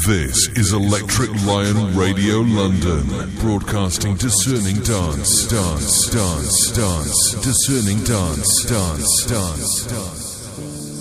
This is Electric Lion Radio London, broadcasting discerning dance, discerning dance.